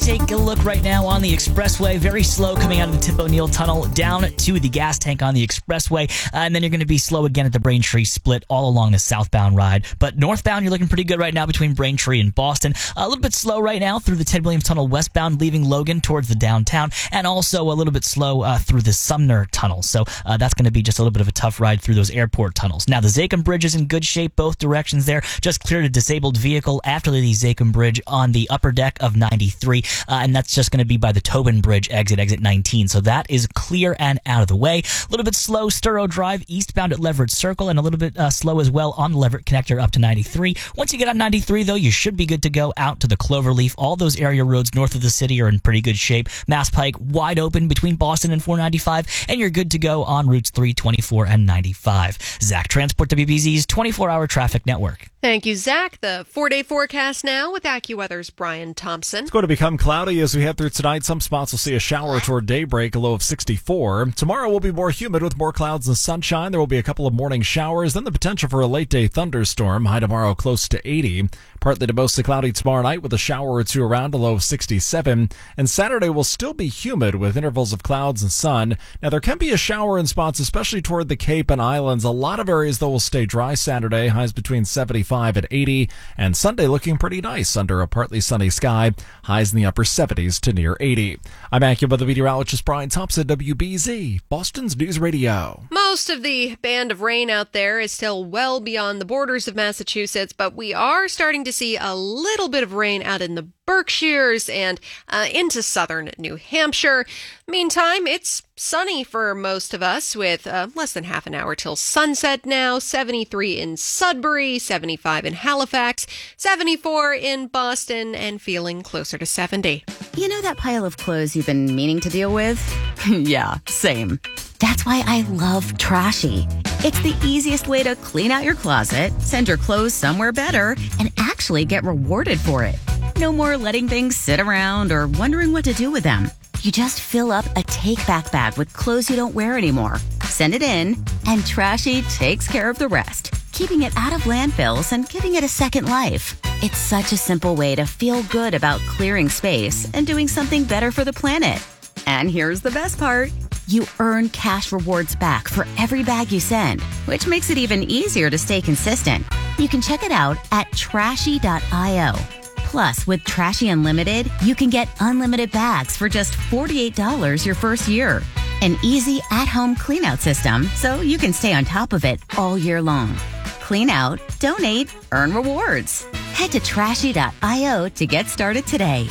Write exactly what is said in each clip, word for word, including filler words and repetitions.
take a look right now on the expressway. Very slow coming out of the Tip O'Neill Tunnel down to the gas tank on the expressway. Uh, and then you're going to be slow again at the Braintree split all along the southbound ride. But northbound, you're looking pretty good right now between Braintree and Boston. A little bit slow right now through the Ted Williams Tunnel westbound, leaving Logan towards the downtown. And also a little bit slow uh, through the Sumner Tunnel. So uh, that's going to be just a little bit of a tough ride through those airport tunnels. Now, the Zakim Bridge is in good shape, both directions there. Just cleared a disabled vehicle after the Zakim Bridge on the upper deck of ninety-three, uh, and that's just going to be by the Tobin Bridge exit, exit nineteen. So that is clear and out of the way. A little bit slow, Sturrow Drive, eastbound at Leverett Circle, and a little bit uh, slow as well on the Leverett connector up to ninety-three. Once you get on ninety-three, though, you should be good to go out to the Cloverleaf. All those area roads north of the city are in pretty good shape. Mass Pike wide open between Boston and four ninety-five, and you're good to go on routes three, twenty-four, and ninety-five. Zach Transport, W B Z's twenty-four hour traffic network. Thank you, Zach. The four-day forecast now with AccuWeather's Brian Thompson. It's going to become cloudy as we head through tonight. Some spots will see a shower toward daybreak, a low of sixty-four. Tomorrow will be more humid with more clouds and sunshine. There will be a couple of morning showers, then the potential for a late-day thunderstorm. High tomorrow close to eighty. Partly to mostly cloudy tomorrow night with a shower or two around, a low of sixty-seven. And Saturday will still be humid with intervals of clouds and sun. Now, there can be a shower in spots, especially toward the Cape and Islands. A lot of areas, though, will stay dry Saturday. Highs between seventy-five and eighty. And Sunday looking pretty nice under a partly sunny sky. Highs in the upper seventies to near eighty. I'm AccuWeather meteorologist Brian Thompson, W B Z, Boston's News Radio. Most of the band of rain out there is still well beyond the borders of Massachusetts, but we are starting to see a little bit of rain out in the Berkshires and uh, into southern New Hampshire. Meantime, it's sunny for most of us with uh, less than half an hour till sunset now. seventy-three in Sudbury, seventy-five in Halifax, seventy-four in Boston, and feeling closer to seventy. You know that pile of clothes you've been meaning to deal with? Yeah, same. That's why I love Trashy. It's the easiest way to clean out your closet, send your clothes somewhere better, and actually get rewarded for it. No more letting things sit around or wondering what to do with them. You just fill up a take-back bag with clothes you don't wear anymore. Send it in, and Trashy takes care of the rest, keeping it out of landfills and giving it a second life. It's such a simple way to feel good about clearing space and doing something better for the planet. And here's the best part. You earn cash rewards back for every bag you send, which makes it even easier to stay consistent. You can check it out at trashy dot io. Plus, with Trashy Unlimited, you can get unlimited bags for just forty-eight dollars your first year. An easy at-home clean-out system so you can stay on top of it all year long. Clean out, donate, earn rewards. Head to trashy dot io to get started today.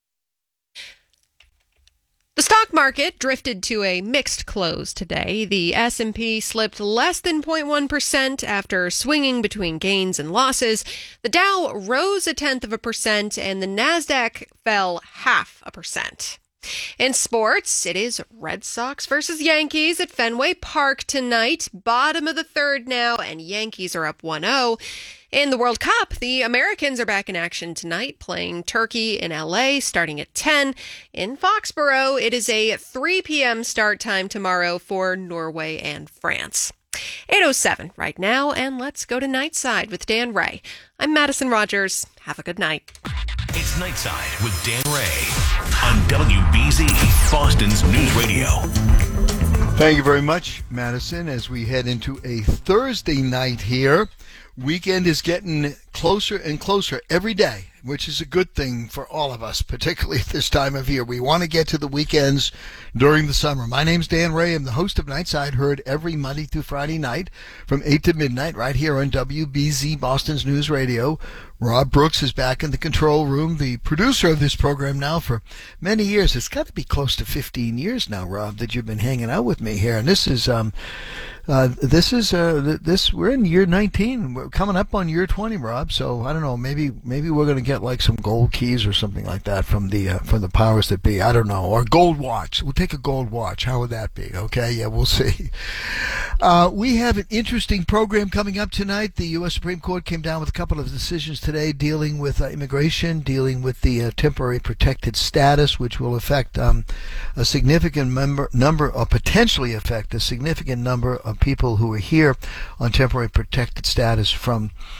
The stock market drifted to a mixed close today. The S and P slipped less than zero point one percent after swinging between gains and losses. The Dow rose a tenth of a percent, and the Nasdaq fell half a percent. In sports, it is Red Sox versus Yankees at Fenway Park tonight. Bottom of the third now, and Yankees are up one oh. In the World Cup, the Americans are back in action tonight, playing Turkey in L A, starting at ten. In Foxborough, it is a three p.m. start time tomorrow for Norway and France. eight oh seven right now, and let's go to Nightside with Dan Ray. I'm Madison Rogers. Have a good night. It's Nightside with Dan Ray on W B Z, Boston's News Radio. Thank you very much, Madison, as we head into a Thursday night here. Weekend is getting closer and closer every day, which is a good thing for all of us, particularly at this time of year. We want to get to the weekends during the summer. My name's Dan Ray. I'm the host of Nightside, heard every Monday through Friday night from eight to midnight right here on W B Z, Boston's News Radio. Rob Brooks is back in the control room, the producer of this program now for many years. It's got to be close to fifteen years now, Rob, that you've been hanging out with me here. And this is, um, uh, this is, uh, this, we're in year nineteen. We're coming up on year twenty, Rob. So I don't know, maybe, maybe we're going to get like some gold keys or something like that from the, uh, from the powers that be. I don't know. Or gold watch. We'll take a gold watch. How would that be? Okay. Yeah, we'll see. Uh, we have an interesting program coming up tonight. The U S Supreme Court came down with a couple of decisions today dealing with uh, immigration, dealing with the uh, temporary protected status, which will affect um, a significant member, number, or potentially affect a significant number of people who are here on temporary protected status from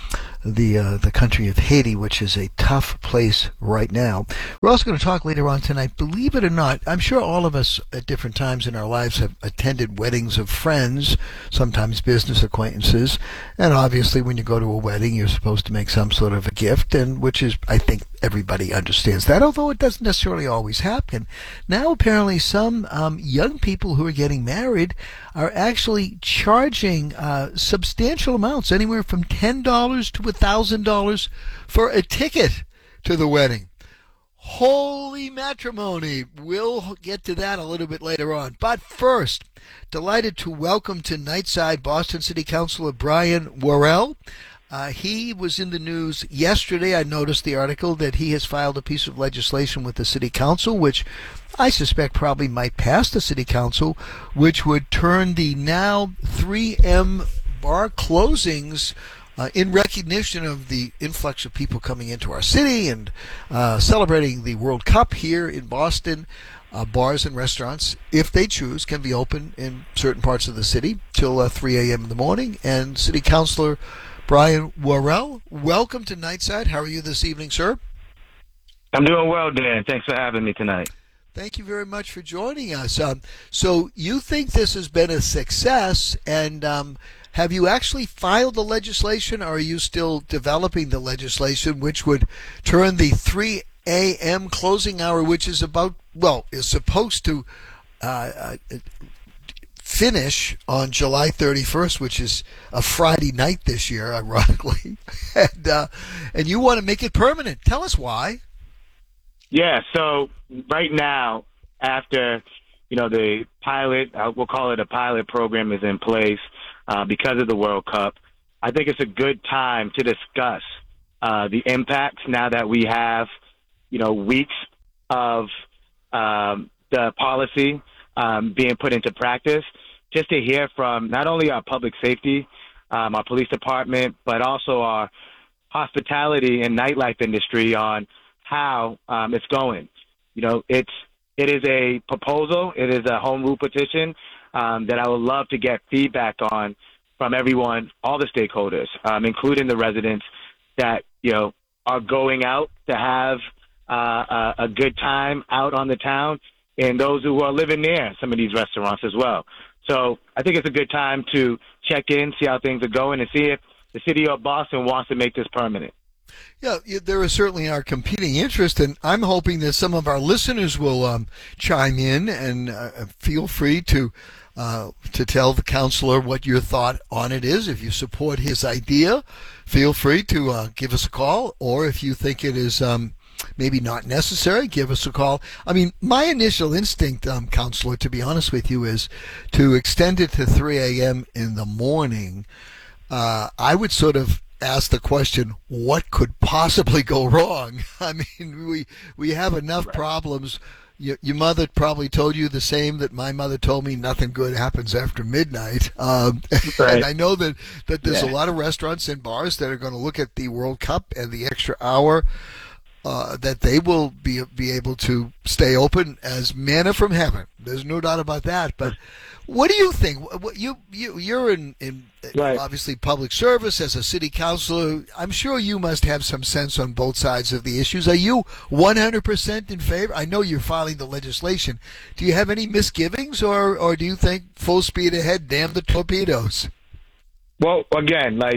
the uh, the country of Haiti, which is a tough place right now. We're also going to talk later on tonight. Believe it or not, I'm sure all of us at different times in our lives have attended weddings of friends, sometimes business acquaintances, and obviously when you go to a wedding, you're supposed to make some sort of a gift, and which is, I think, everybody understands that, although it doesn't necessarily always happen. Now, apparently, some um, young people who are getting married are actually charging uh, substantial amounts, anywhere from ten dollars to one thousand dollars for a ticket to the wedding. Holy matrimony. We'll get to that a little bit later on. But first, delighted to welcome to Nightside Boston City Councilor Brian Worrell. Uh, he was in the news yesterday. I noticed the article that he has filed a piece of legislation with the City Council, which I suspect probably might pass the City Council, which would turn the now three M bar closings uh, in recognition of the influx of people coming into our city and uh, celebrating the World Cup here in Boston. Uh, bars and restaurants, if they choose, can be open in certain parts of the city till uh, three a.m. in the morning. And City Councilor Brian Worrell, welcome to Nightside. How are you this evening, sir? I'm doing well, Dan. Thanks for having me tonight. Thank you very much for joining us. Um, so you think this has been a success, and um, have you actually filed the legislation, or are you still developing the legislation which would turn the three a.m. closing hour, which is about, well, is supposed to uh, uh, finish on July thirty-first, which is a Friday night this year, ironically, and uh, and you want to make it permanent. Tell us why. Yeah, so right now, after, you know, the pilot, uh, we'll call it a pilot program is in place uh, because of the World Cup, I think it's a good time to discuss uh, the impacts now that we have, you know, weeks of um, the policy um, being put into practice, just to hear from not only our public safety, um, our police department, but also our hospitality and nightlife industry on how um, it's going. You know, it's it is a proposal. It is a home rule petition um, that I would love to get feedback on from everyone, all the stakeholders, um, including the residents that, you know, are going out to have uh, a, a good time out on the town, and those who are living near some of these restaurants as well. So I think it's a good time to check in, see how things are going, and see if the city of Boston wants to make this permanent. Yeah, there is certainly our competing interest, and I'm hoping that some of our listeners will um, chime in, and uh, feel free to uh, to tell the counselor what your thought on it is. If you support his idea, feel free to uh, give us a call, or if you think it is um, maybe not necessary, give us a call. I mean, my initial instinct, um, counselor, to be honest with you, is to extend it to three a.m. in the morning. Uh, I would sort of ask the question, what could possibly go wrong? I mean, we we have enough right. problems. Your, your mother probably told you the same that my mother told me, nothing good happens after midnight. Um, right. And I know that, that there's yeah. a lot of restaurants and bars that are going to look at the World Cup and the extra hour uh, that they will be be able to stay open as manna from heaven. There's no doubt about that. But what do you think? What, you, you, you're in, in right. obviously public service as a city councilor. I'm sure you must have some sense on both sides of the issues. Are you one hundred percent in favor? I know you're filing the legislation. Do you have any misgivings, or, or do you think full speed ahead, damn the torpedoes? Well, again, like,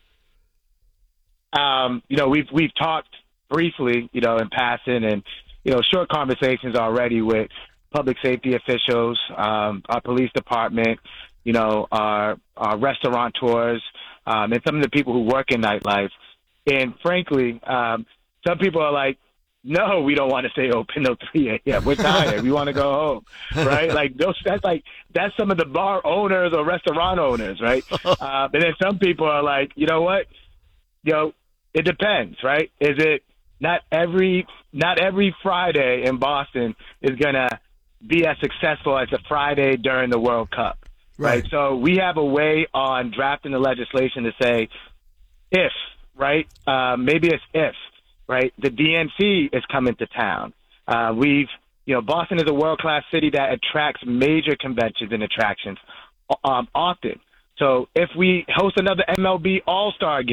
um, you know, we've, we've talked briefly, you know, in passing and, you know, short conversations already with public safety officials, um, our police department, you know, our, our restaurateurs, um, and some of the people who work in nightlife. And frankly, um, some people are like, no, we don't want to stay open till three a.m. We're tired. We want to go home, right? Like those, that's like, that's some of the bar owners or restaurant owners, right? Uh, and then some people are like, you know what? You know, it depends, right? Is it not every, not every Friday in Boston is going to be as successful as a Friday during the World Cup, right? right? So we have a way on drafting the legislation to say, if, right, uh, maybe it's if, right, the D N C is coming to town. Uh, we've, you know, Boston is a world-class city that attracts major conventions and attractions um, often. So if we host another M L B All-Star game,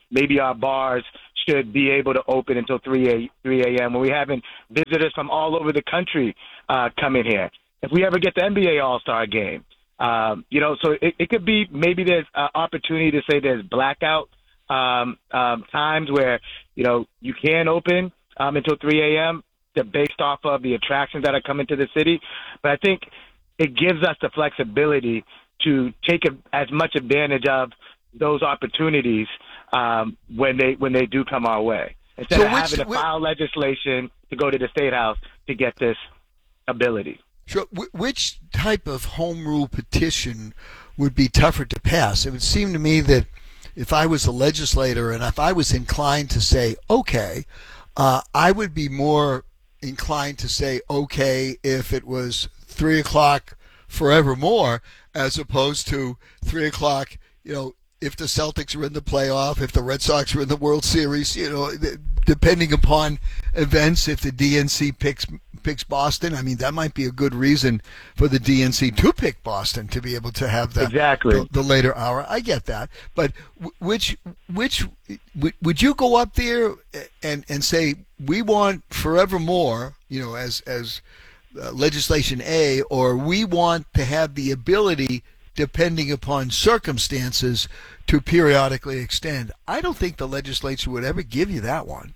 maybe our bars should be able to open until three a.m. when we're having visitors from all over the country uh, come in here. If we ever get the N B A All-Star game, um, you know, so it, it could be maybe there's an opportunity to say there's blackout um, um, times where, you know, you can open um, until three a.m. based off of the attractions that are coming to the city. But I think it gives us the flexibility to take a, as much advantage of those opportunities um, when they when they do come our way, instead So of which- having to which- file legislation to go to the State House to get this ability. Sure. Wh- Which type of home rule petition would be tougher to pass? It would seem to me that if I was a legislator and if I was inclined to say, okay, uh, I would be more inclined to say, okay, if it was three o'clock forevermore, as opposed to three o'clock, you know, if the Celtics are in the playoff, if the Red Sox are in the World Series, you know, th- depending upon events, if the D N C picks picks Boston, I mean, that might be a good reason for the D N C to pick Boston to be able to have the Exactly. the, the later hour. I get that, but w- which which w- would you go up there and and say we want forevermore, you know, as as uh, legislation A, or we want to have the ability, depending upon circumstances, to periodically extend? I don't think the legislature would ever give you that one.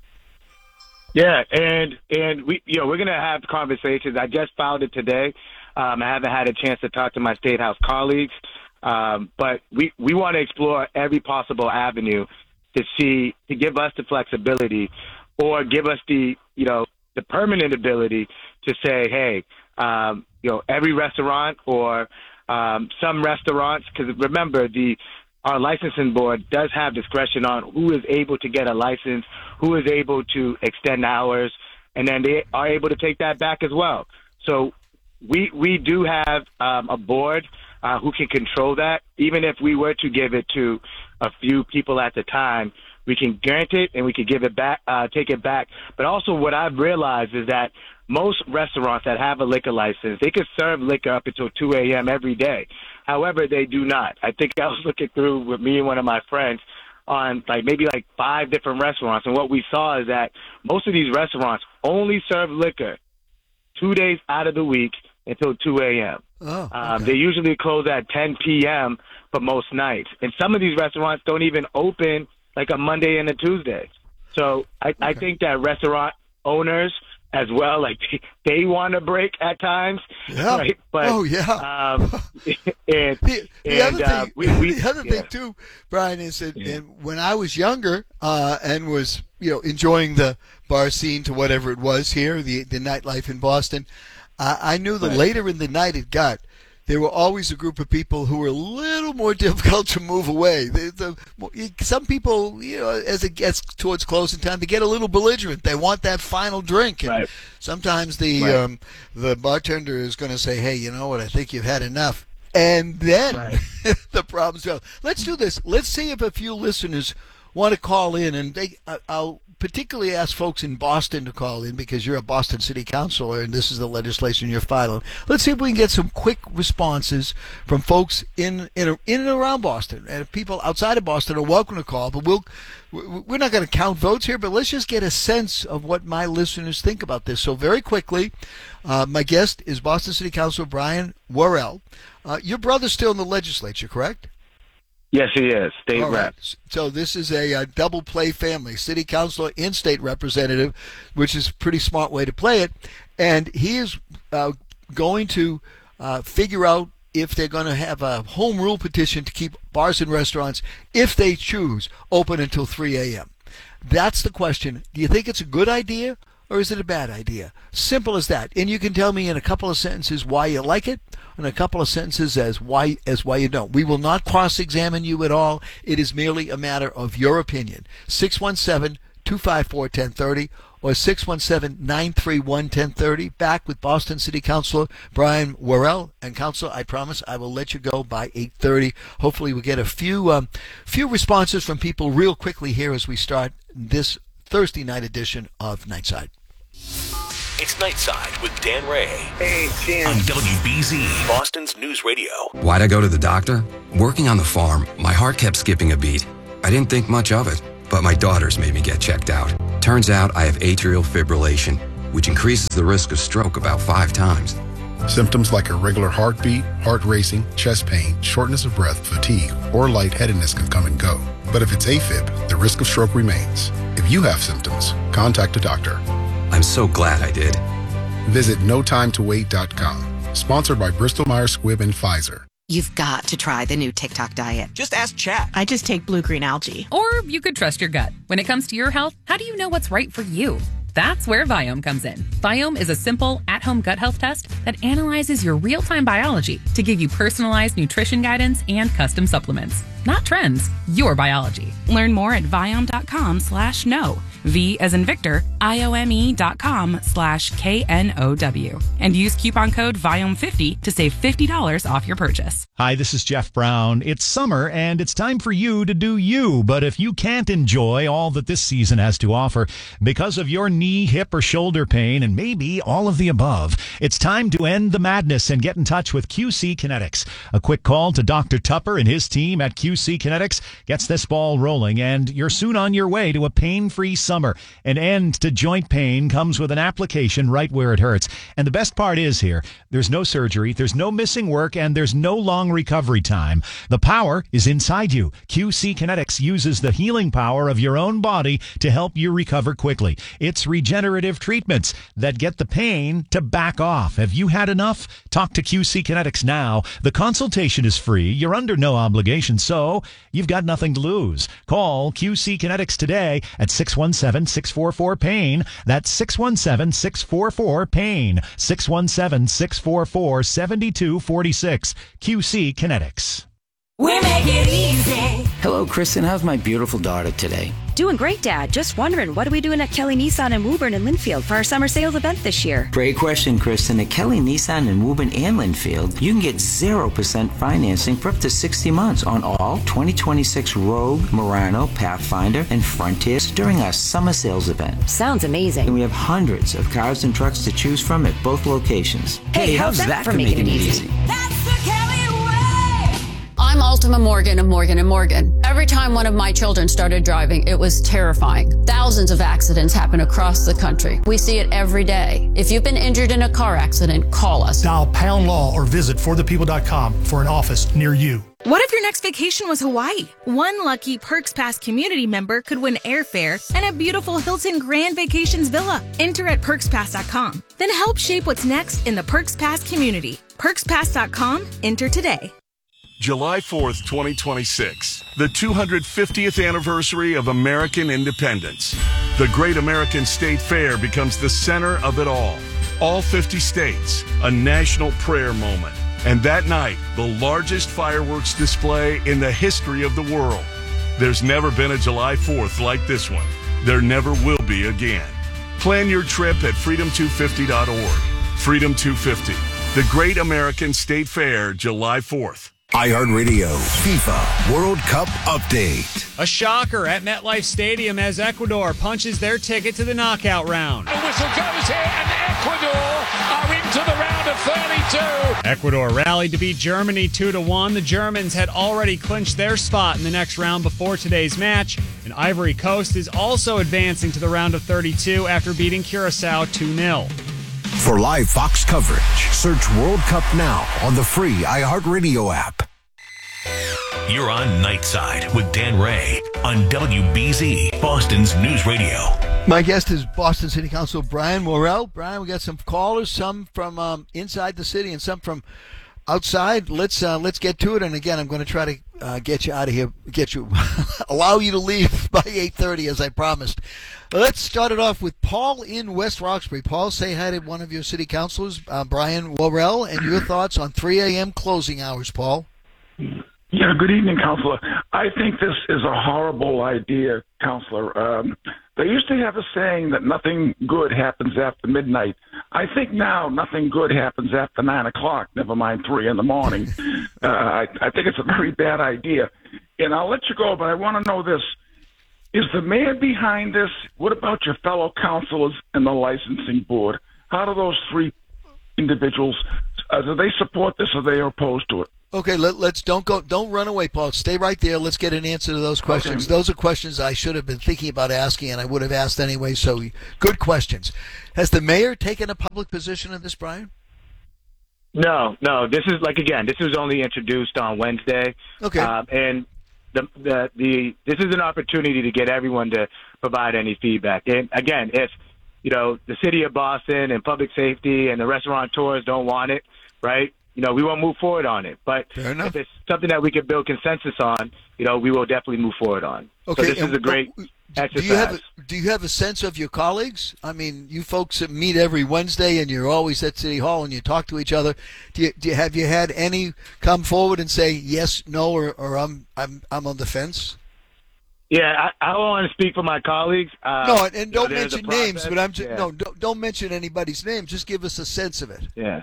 Yeah, and and we, you know, we're gonna have conversations. I just filed it today. Um, I haven't had a chance to talk to my State House colleagues, um, but we we want to explore every possible avenue to see to give us the flexibility, or give us the you know the permanent ability to say, hey, um, you know, every restaurant or um, some restaurants, because remember the. Our licensing board does have discretion on who is able to get a license, who is able to extend hours, and then they are able to take that back as well. So we we do have um, a board uh, who can control that. Even if we were to give it to a few people at the time, we can grant it and we can give it back, uh, take it back. But also what I've realized is that most restaurants that have a liquor license, they can serve liquor up until two a.m. every day. However, they do not. I think I was looking through with me and one of my friends on like maybe like five different restaurants, and what we saw is that most of these restaurants only serve liquor two days out of the week until two a.m. Oh, okay. um, they usually close at ten p.m. for most nights, and some of these restaurants don't even open like a Monday and a Tuesday. So I, okay. I think that restaurant owners as well, like they, they want a break at times, yeah. right? But, oh yeah. Um, and the, the and, other uh, thing, we, we, the other yeah. thing too, Brian, is that Yeah. and when I was younger uh, and was you know enjoying the bar scene to whatever it was here, the the nightlife in Boston, uh, I knew the Right. later in the night it got, there were always a group of people who were a little more difficult to move away. The, the, some people, you know, as it gets towards closing time, they get a little belligerent. They want that final drink, and Right. sometimes the Right. um, the bartender is going to say, "Hey, you know what? I think you've had enough." And then Right. the problems go. Let's do this. Let's see if a few listeners want to call in, and they, uh, I'll particularly ask folks in Boston to call in because you're a Boston City Councilor and this is the legislation you're filing. Let's see if we can get some quick responses from folks in in, in and around Boston, and people outside of Boston are welcome to call. But we'll we're not going to count votes here, but let's just get a sense of what my listeners think about this. So very quickly, uh, my guest is Boston City Councilor Brian Worrell. Uh, your brother's still in the legislature, correct? Yes, he is. State All rep. right. So this is a, a double play family, city councilor and state representative, which is a pretty smart way to play it. And he is uh, going to uh, figure out if they're going to have a home rule petition to keep bars and restaurants, if they choose, open until three a.m. That's the question. Do you think it's a good idea or is it a bad idea? Simple as that. And you can tell me in a couple of sentences why you like it, and a couple of sentences as why as why you don't. We will not cross-examine you at all. It is merely a matter of your opinion. six one seven, two five four, one zero three zero or six one seven, nine three one, one zero three zero. Back with Boston City Councilor Brian Worrell. And Councilor, I promise I will let you go by eight thirty. Hopefully we'll get a few um, few responses from people real quickly here as we start this Thursday night edition of Nightside. It's Nightside with Dan Ray. Hey, Jim. On W B Z, Boston's News Radio. Why'd I go to the doctor? Working on the farm, my heart kept skipping a beat. I didn't think much of it. but my daughters made me get checked out. Turns out I have atrial fibrillation, which increases the risk of stroke about five times. Symptoms like irregular heartbeat, heart racing, chest pain, shortness of breath, fatigue, or lightheadedness can come and go. But if it's AFib, the risk of stroke remains. If you have symptoms, contact a doctor. I'm so glad I did. Visit no time to wait dot com. Sponsored by Bristol Myers Squibb and Pfizer. You've got to try the new TikTok diet. Just ask Chat. I just take blue-green algae. Or you could trust your gut. When it comes to your health, how do you know what's right for you? That's where Viome comes in. Viome is a simple, at-home gut health test that analyzes your real-time biology to give you personalized nutrition guidance and custom supplements. Not trends, your biology. Learn more at Viome.com slash no. V as in Victor, I-O-M-E dot com slash K N O W. And use coupon code Viome fifty to save fifty dollars off your purchase. Hi, this is Jeff Brown. It's summer and it's time for you to do you. But if you can't enjoy all that this season has to offer because of your knee, hip, or shoulder pain, and maybe all of the above, it's time to end the madness and get in touch with Q C Kinetics. A quick call to Doctor Tupper and his team at Q C Kinetics gets this ball rolling, and you're soon on your way to a pain-free summer. An end to joint pain comes with an application right where it hurts. And the best part is here, there's no surgery, there's no missing work, and there's no long recovery time. The power is inside you. Q C Kinetics uses the healing power of your own body to help you recover quickly. It's regenerative treatments that get the pain to back off. Have you had enough? Talk to Q C Kinetics now. The consultation is free. You're under no obligation, so you've got nothing to lose. Call Q C Kinetics today at six one seven, six four four, pain. That's six one seven, six four four, pain. six one seven, six four four, seven two four six. Q C Kinetics. We make it easy. Hello, Kristen. How's my beautiful daughter today? Doing great, Dad. Just wondering, what are we doing at Kelly Nissan in Woburn and Linfield for our summer sales event this year? Great question, Kristen. At Kelly Nissan in Woburn and Linfield, you can get zero percent financing for up to sixty months on all twenty twenty-six Rogue, Murano, Pathfinder, and Frontiers during our summer sales event. Sounds amazing. And we have hundreds of cars and trucks to choose from at both locations. Hey, hey how's, how's that, that for making, making it easy? easy? That's the Kelly way! I'm Ultima Morgan of Morgan and Morgan. Every time one of my children started driving, it was terrifying. Thousands of accidents happen across the country. We see it every day. If you've been injured in a car accident, call us. Dial pound law or visit for the people dot com for an office near you. What if your next vacation was Hawaii? One lucky Perks Pass community member could win airfare and a beautiful Hilton Grand Vacations villa. Enter at perks pass dot com. Then help shape what's next in the Perks Pass community. perks pass dot com. Enter today. July fourth, twenty twenty-six, the two hundred fiftieth anniversary of American independence. The Great American State Fair becomes the center of it all. All fifty states, a national prayer moment. And that night, the largest fireworks display in the history of the world. There's never been a July fourth like this one. There never will be again. Plan your trip at freedom two fifty dot org. Freedom two fifty, the Great American State Fair, July fourth. iHeartRadio FIFA World Cup Update. A shocker at MetLife Stadium as Ecuador punches their ticket to the knockout round. A whistle goes here and Ecuador are into the round of thirty-two. Ecuador rallied to beat Germany two to one. The Germans had already clinched their spot in the next round before today's match. And Ivory Coast is also advancing to the round of thirty-two after beating Curacao two nil. For live Fox coverage, search World Cup now on the free iHeartRadio app. You're on Nightside with Dan Ray on W B Z, Boston's News Radio. My guest is Boston City Council Brian Worrell. Brian, we got some callers, some from um, inside the city and some from outside. Let's uh, let's get to it. And again, I'm going to try to uh, get you out of here, get you, allow you to leave by eight thirty, as I promised. Let's start it off with Paul in West Roxbury. Paul, say hi to one of your city councilors, uh, Brian Worrell, and your thoughts on three a.m. closing hours, Paul. Yeah, good evening, Councilor. I think this is a horrible idea, Councilor. Um, they used to have a saying that nothing good happens after midnight. I think now nothing good happens after nine o'clock, never mind three in the morning. uh, I, I think it's a very bad idea. And I'll let you go, but I want to know this. Is the mayor behind this? What about your fellow councilors and the licensing board? How do those three individuals, uh, do they support this or are they opposed to it? Okay, let, let's don't go. Don't run away, Paul. Stay right there. Let's get an answer to those questions. Okay. Those are questions I should have been thinking about asking, and I would have asked anyway. So, good questions. Has the mayor taken a public position on this, Brian? No, no. This is like again. This was only introduced on Wednesday. Okay. Um, and the, the the this is an opportunity to get everyone to provide any feedback. And again, if you know the city of Boston and public safety and the restaurateurs don't want it, right? You know, we won't move forward on it. But if it's something that we can build consensus on, you know, we will definitely move forward on. Okay. So this and is a great exercise. Do you have a, do you have a sense of your colleagues? I mean, you folks that meet every Wednesday and you're always at City Hall and you talk to each other. Do you, do you have you had any come forward and say yes, no, or, or I'm I'm I'm on the fence? Yeah, I, I don't want to speak for my colleagues. Uh, No, and, and you know, don't there's a mention names, process. but I'm just Yeah. no, don't, don't mention anybody's name. Just give us a sense of it. Yeah.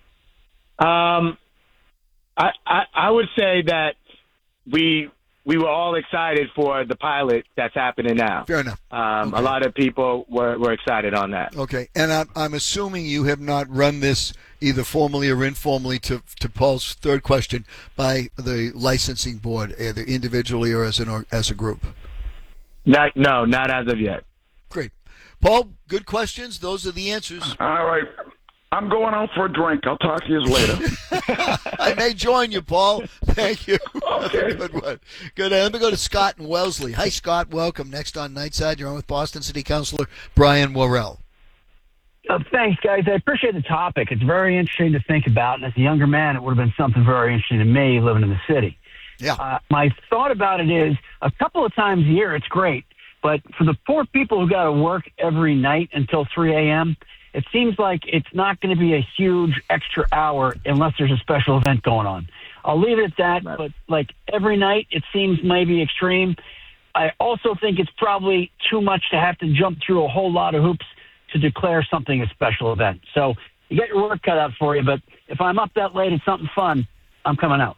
Um, I, I I would say that we we were all excited for the pilot that's happening now. Fair enough. Um, Okay. A lot of people were, were excited on that. Okay, and I'm I'm assuming you have not run this either formally or informally to to Paul's third question by the licensing board, either individually or as an or, as a group. Not, no, not as of yet. Great, Paul. Good questions. Those are the answers. All right. I'm going out for a drink. I'll talk to you later. I may join you, Paul. Thank you. Okay. Good one. Good. Let me go to Scott and Wellesley. Hi, Scott. Welcome. Next on Nightside, you're on with Boston City Councilor Brian Worrell. Uh, thanks, guys. I appreciate the topic. It's very interesting to think about, and as a younger man, it would have been something very interesting to me living in the city. Yeah. Uh, my thought about it is a couple of times a year, it's great, but for the poor people who got to work every night until three a.m., it seems like it's not going to be a huge extra hour unless there's a special event going on. I'll leave it at that, but like every night, it seems maybe extreme. I also think it's probably too much to have to jump through a whole lot of hoops to declare something a special event. So you get your work cut out for you, but if I'm up that late at something fun, I'm coming out.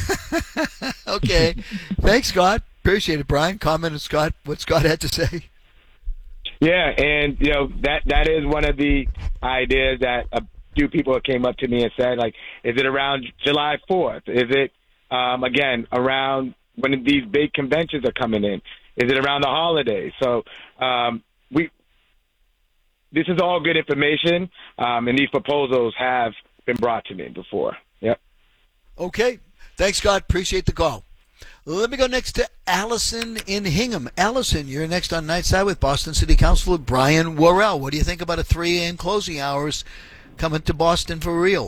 Okay. Thanks, Scott. Appreciate it, Brian. Comment on Scott, what Scott had to say. Yeah, and you know that that is one of the ideas that a few people came up to me and said, like, is it around July fourth? Is it um, again around when these big conventions are coming in? Is it around the holidays? So um, we this is all good information, um, and these proposals have been brought to me before. Yep. Okay. Thanks, Scott. Appreciate the call. Let me go next to Allison in Hingham. Allison, you're next on Nightside with Boston City Councilor Brian Worrell. What do you think about a three a.m. closing hours coming to Boston for real?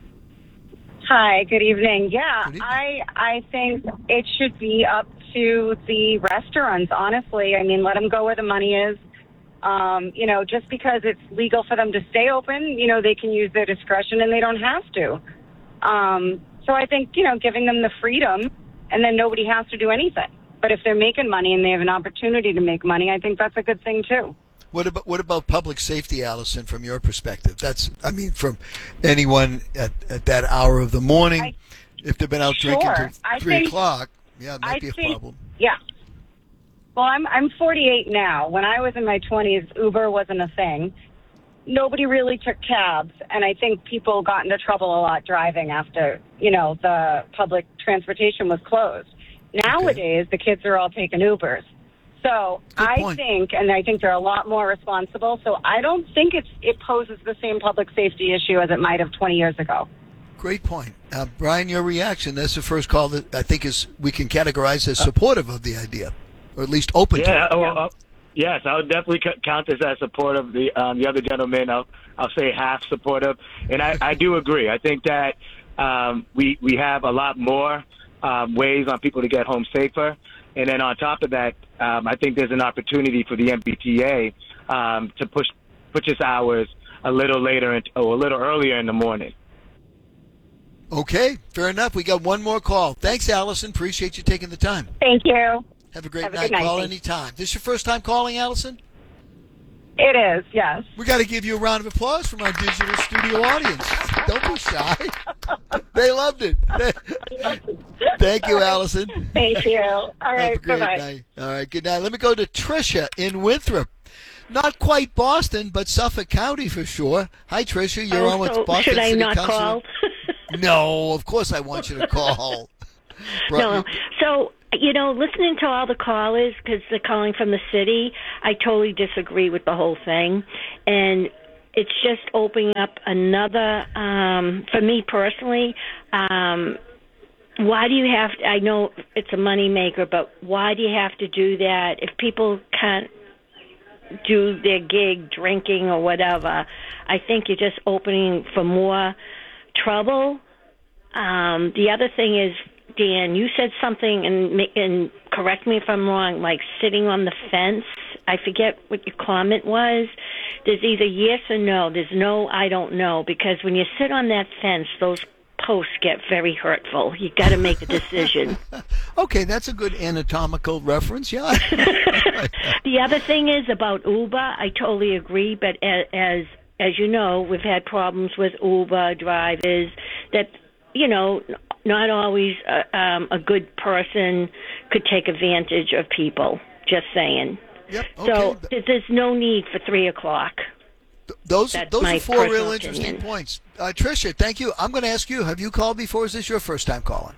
Hi, good evening. Yeah, good evening. I I think it should be up to the restaurants, honestly. I mean, let them go where the money is. Um, you know, just because it's legal for them to stay open, you know, they can use their discretion and they don't have to. Um, so I think, you know, giving them the freedom and then nobody has to do anything. But if they're making money and they have an opportunity to make money, I think that's a good thing, too. What about what about public safety, Allison, from your perspective? That's, I mean, from anyone at, at that hour of the morning, I, if they've been out sure. drinking till I three think, o'clock, yeah, it might I be a think, problem. Yeah. Well, I'm I'm forty-eight now. When I was in my twenties, Uber wasn't a thing. Nobody really took cabs, and I think people got into trouble a lot driving after, you know, the public transportation was closed. Nowadays, okay. the kids are all taking Ubers. So Good I point. think, and I think they're a lot more responsible, so I don't think it's it poses the same public safety issue as it might have twenty years ago. Great point. Uh, Brian, your reaction. That's the first call that I think is we can categorize as supportive of the idea, or at least open yeah, to it. Well, uh, yes, I would definitely c- count this as supportive. The um, the other gentleman, I'll, I'll say half supportive. And I, I do agree. I think that um, we, we have a lot more um, ways on people to get home safer. And then on top of that, um, I think there's an opportunity for the M B T A um, to push purchase hours a little later in, or a little earlier in the morning. Okay, fair enough. We got one more call. Thanks, Allison. Appreciate you taking the time. Thank you. Have a great Have a night. good night. Call Thanks. anytime. This your first time calling, Allison? It is, yes. We got to give you a round of applause from our digital studio audience. Don't be shy. They loved it. Thank you, Allison. Thank you. All right, Have a great bye-bye. night. All right, good night. Let me go to Tricia in Winthrop. Not quite Boston, but Suffolk County for sure. Hi, Tricia. You're Oh, on with so Boston should I City not Councilor. call? No, of course I want you to call. No, so, you know, listening to all the callers, because they're calling from the city, I totally disagree with the whole thing. And it's just opening up another, um, for me personally, um, why do you have to, I know it's a moneymaker, but why do you have to do that? If people can't do their gig drinking or whatever, I think you're just opening for more trouble. Um, the other thing is, Dan, you said something, and, and correct me if I'm wrong, like sitting on the fence. I forget what your comment was. There's either yes or no. There's no, I don't know, because when you sit on that fence, those posts get very hurtful. You got to make a decision. Okay, that's a good anatomical reference, yeah. The other thing is about Uber. I totally agree, but as, as as you know, we've had problems with Uber drivers that, you know, not always uh, um, a good person could take advantage of people. Just saying. Yep. Okay. So th- there's no need for three o'clock. Th- those That's those my are four personal real interesting opinion. points. Uh, Tricia, thank you. I'm going to ask you, have you called before? Is this your first time calling?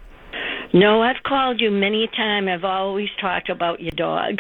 No, I've called you many a time. I've always talked about your dog.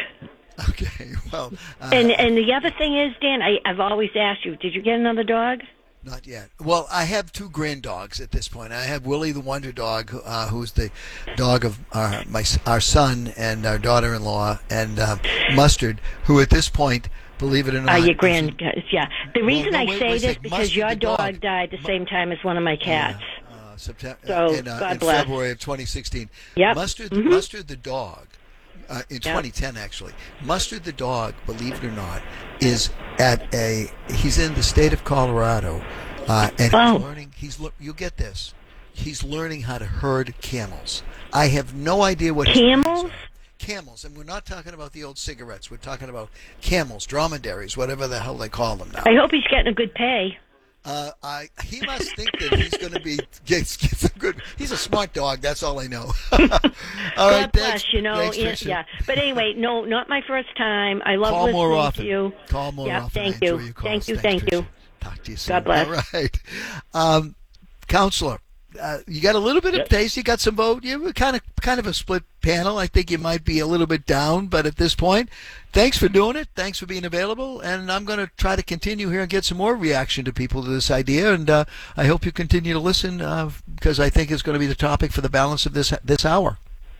Okay, well... Uh, and and the other thing is, Dan, I, I've always asked you, did you get another dog? Not yet. Well, I have two grand dogs at this point. I have Willie the Wonder Dog, uh, who's the dog of our, my, our son and our daughter-in-law, and uh, Mustard, who at this point, believe it or not... Uh, your grand... Yeah. The reason well, no, I wait, say wait a this sec. because Mustard your the dog, dog died the same time as one of my cats. Yeah, uh, September, So, in, uh, God in bless. February of twenty sixteen. Yep. Mustard, Mhm. Mustard the dog, uh, in Yep. twenty ten actually. Mustard the dog, believe it or not, is at a. He's in the state of Colorado, uh, and Oh. he's learning. He's lear- you get this. He's learning how to herd camels. I have no idea what his Camels? plans are. Camels, and we're not talking about the old cigarettes. We're talking about camels, dromedaries, whatever the hell they call them now. I hope he's getting a good pay. Uh, I he must think that he's going to be gets, gets a good. He's a smart dog. That's all I know. all God right, bless, thanks, you know. thanks, yeah, Tricia. yeah. But anyway, no, not my first time. I love Call listening more often. to you. Call more yeah, often. Thank I you. enjoy your calls. Thank you. Thanks, Thank you. Talk to you soon. God bless. All right, um, counselor. Uh, you got a little bit of taste. You got some vote. You were kind of kind of a split panel. I think you might be a little bit down, but at this point, thanks for doing it. Thanks for being available, and I'm going to try to continue here and get some more reaction to people to this idea. And uh, I hope you continue to listen uh, because I think it's going to be the topic for the balance of this this hour.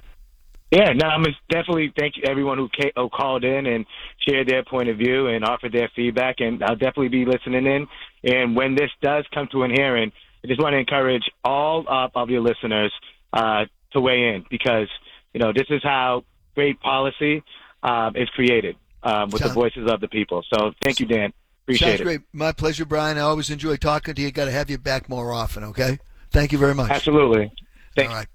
Yeah, no, I'm definitely thank you everyone who, came, who called in and shared their point of view and offered their feedback, and I'll definitely be listening in. And when this does come to an hearing, I just want to encourage all of, of your listeners uh, to weigh in because, you know, this is how great policy uh, is created um, with Sounds- the voices of the people. So thank you, Dan. Appreciate Sounds it. great. My pleasure, Brian. I always enjoy talking to you. Got to have you back more often, okay? Thank you very much. Absolutely. Thanks. All right.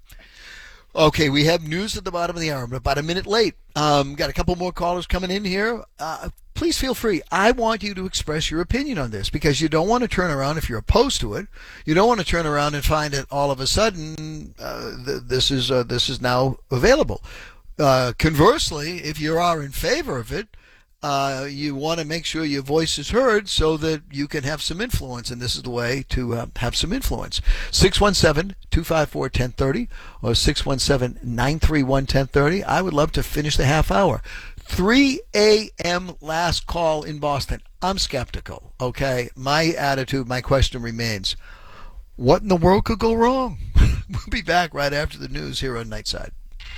Okay, we have news at the bottom of the hour. I'm about a minute late. Um, got a couple more callers coming in here. Uh, please feel free. I want you to express your opinion on this because you don't want to turn around if you're opposed to it. You don't want to turn around and find that all of a sudden uh, th- this is uh, this is now available. Uh, conversely, if you are in favor of it, uh, you want to make sure your voice is heard so that you can have some influence, and this is the way to uh, have some influence. six one seven, two five four, one zero three zero or six one seven, nine three one, one zero three zero. I would love to finish the half hour. three a.m. last call in Boston. I'm skeptical, okay? My attitude, my question remains, what in the world could go wrong? We'll be back right after the news here on Nightside.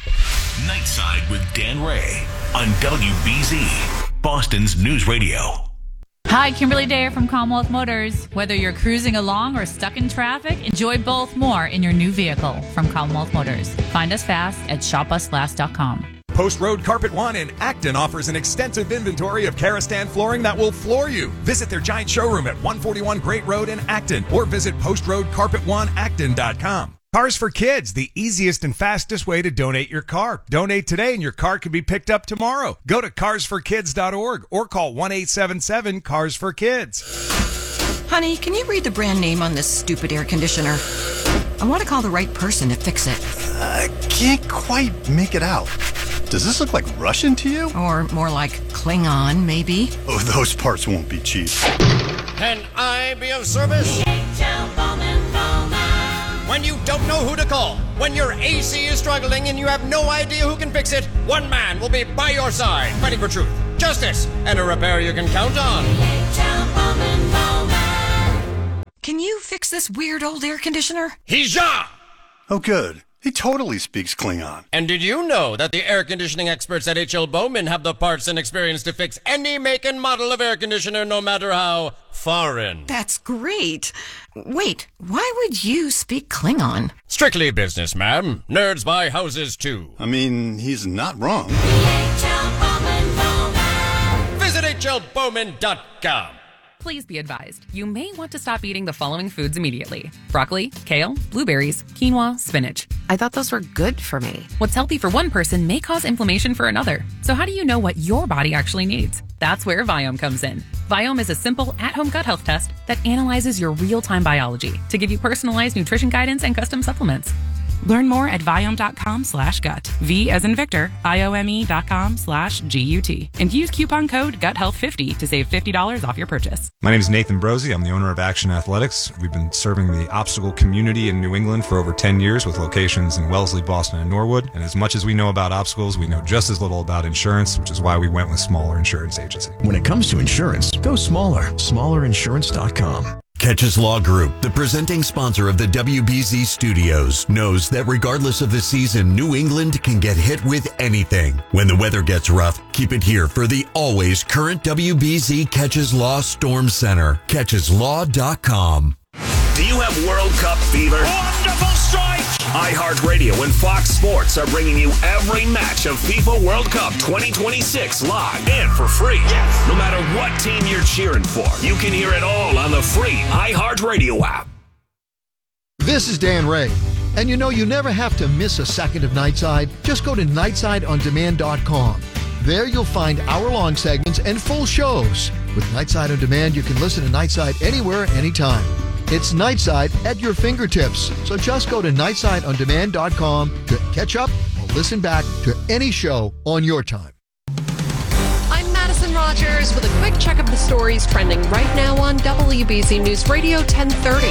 Nightside with Dan Ray on W B Z, Boston's News Radio. Hi, Kimberly Dare from Commonwealth Motors. Whether you're cruising along or stuck in traffic, enjoy both more in your new vehicle from Commonwealth Motors. Find us fast at shop us last dot com. Post Road Carpet One in Acton offers an extensive inventory of Karastan flooring that will floor you. Visit their giant showroom at one forty-one Great Road in Acton or visit post road carpet one acton dot com. Cars for Kids, the easiest and fastest way to donate your car. Donate today and your car can be picked up tomorrow. Go to cars for kids dot org or call one eight seven seven, cars for kids. Honey, can you read the brand name on this stupid air conditioner? I want to call the right person to fix it. I can't quite make it out. Does this look like Russian to you? Or more like Klingon, maybe? Oh, those parts won't be cheap. Can I be of service? When when you don't know who to call, when your A C is struggling and you have no idea who can fix it, one man will be by your side, fighting for truth, justice, and a repair you can count on. Can you fix this weird old air conditioner? Hija! Oh, good. He totally speaks Klingon. And did you know that the air conditioning experts at H L Bowman have the parts and experience to fix any make and model of air conditioner, no matter how foreign? That's great. Wait, why would you speak Klingon? Strictly business, ma'am. Nerds buy houses, too. I mean, he's not wrong. Visit H L Bowman dot com. Please be advised, you may want to stop eating the following foods immediately. Broccoli, kale, blueberries, quinoa, spinach. I thought those were good for me. What's healthy for one person may cause inflammation for another. So how do you know what your body actually needs? That's where Viome comes in. Viome is a simple, at-home gut health test that analyzes your real-time biology to give you personalized nutrition guidance and custom supplements. Learn more at Viome.com slash gut. V as in Victor, I-O-M-E dot com slash G-U-T. And use coupon code gut health fifty to save fifty dollars off your purchase. My name is Nathan Brosey. I'm the owner of Action Athletics. We've been serving the obstacle community in New England for over ten years with locations in Wellesley, Boston, and Norwood. And as much as we know about obstacles, we know just as little about insurance, which is why we went with Smaller Insurance Agency. When it comes to insurance, go smaller. smaller insurance dot com. Catches Law Group, the presenting sponsor of the W B Z Studios, knows that regardless of the season, New England can get hit with anything. When the weather gets rough, keep it here for the always current W B Z Catches Law Storm Center. catches law dot com. Do you have World Cup fever? Wonderful strike! iHeartRadio and Fox Sports are bringing you every match of FIFA World Cup twenty twenty-six live and for free. Yes. No matter what team you're cheering for, you can hear it all on the free iHeartRadio app. This is Dan Ray. And you know, you never have to miss a second of Nightside. Just go to nightside on demand dot com. There you'll find hour-long segments and full shows. With Nightside on Demand, you can listen to Nightside anywhere, anytime. It's Nightside at your fingertips. So just go to nightside on demand dot com to catch up or listen back to any show on your time. I'm Madison Rogers with a quick check of the stories trending right now on W B Z News Radio ten thirty.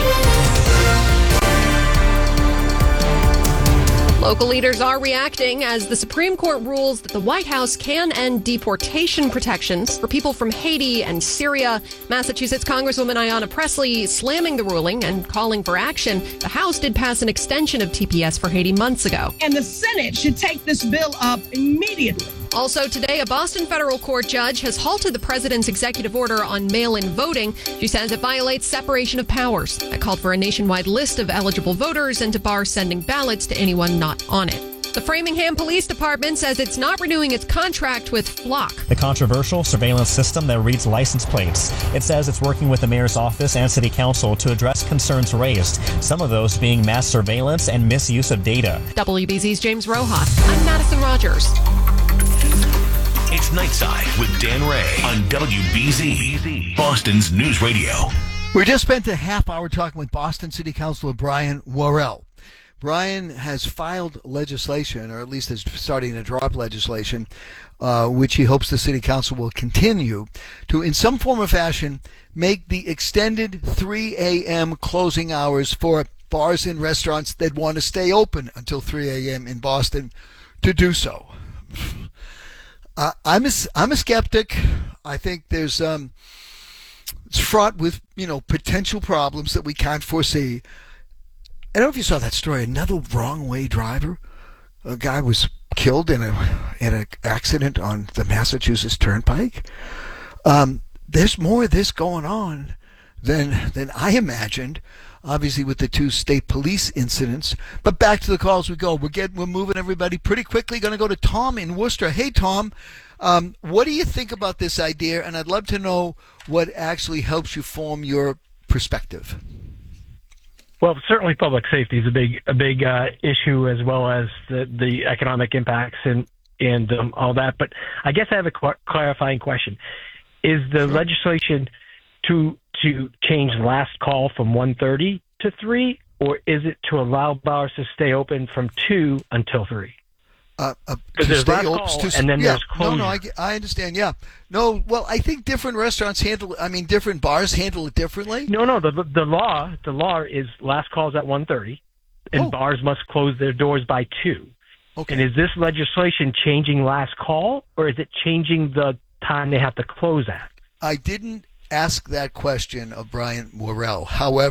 Local leaders are reacting as the Supreme Court rules that the White House can end deportation protections for people from Haiti and Syria. Massachusetts Congresswoman Ayanna Pressley slamming the ruling and calling for action. The House did pass an extension of T P S for Haiti months ago. And the Senate should take this bill up immediately. Also today, a Boston federal court judge has halted the president's executive order on mail-in voting. She says it violates separation of powers. That called for a nationwide list of eligible voters and to bar sending ballots to anyone not on it. The Framingham Police Department says it's not renewing its contract with Flock, the controversial surveillance system that reads license plates. It says it's working with the mayor's office and city council to address concerns raised, some of those being mass surveillance and misuse of data. W B Z's James Rojas. I'm Madison Rogers. It's Nightside with Dan Ray on W B Z, Boston's News Radio. We just spent a half hour talking with Boston City Councilor Brian Worrell. Brian has filed legislation, or at least is starting to draw up legislation, uh, which he hopes the City Council will continue to, in some form or fashion, make the extended three a.m. closing hours for bars and restaurants that want to stay open until three a.m. in Boston to do so. Uh, I'm a, I'm a skeptic. I think there's um, it's fraught with, you know, potential problems that we can't foresee. I don't know if you saw that story. Another wrong-way driver. A guy was killed in a in an accident on the Massachusetts Turnpike. Um, there's more of this going on than than I imagined. Obviously, with the two state police incidents. But back to the calls we go. We're getting, we're moving everybody pretty quickly. Going to go to Tom in Worcester. Hey, Tom, um, what do you think about this idea? And I'd love to know what actually helps you form your perspective. Well, certainly public safety is a big a big uh, issue, as well as the, the economic impacts and and um, all that. But I guess I have a qu- clarifying question: is the legislation to to change last call from one thirty to three, or is it to allow bars to stay open from two until three? Uh, uh, Because there's last call, to, and then yeah, there's closure. No, no, I, I understand. Yeah, no. Well, I think different restaurants handle. I mean, different bars handle it differently. No, no. The the law the law is last calls at one thirty, and Oh. bars must close their doors by two. Okay. And is this legislation changing last call, or is it changing the time they have to close at? I didn't ask that question of Brian Worrell. However,